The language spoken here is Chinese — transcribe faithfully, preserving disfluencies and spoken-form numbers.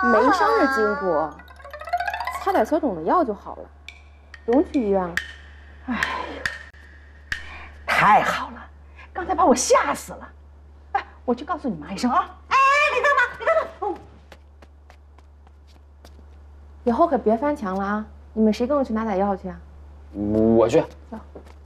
没伤着筋骨，擦点消肿的药就好了，不用去医院了。 哎呀，太好了，刚才把我吓死了。哎，我去告诉你妈一声啊。哎，李大妈，李大妈，哦。 以后可别翻墙了啊！你们谁跟我去拿点药去啊？ 我去。 走。